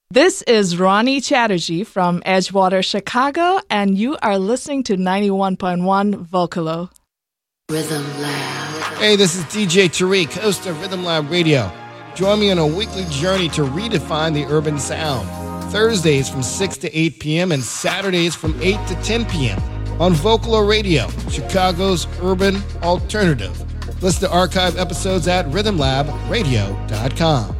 This is Ronnie Chatterjee from Edgewater, Chicago, and you are listening to 91.1 Vocalo. Rhythm Lab. Hey, this is DJ Tariq, host of Rhythm Lab Radio. Join me on a weekly journey to redefine the urban sound. Thursdays from 6 to 8 p.m. and Saturdays from 8 to 10 p.m. on Vocalo Radio, Chicago's urban alternative. Listen to archive episodes at rhythmlabradio.com.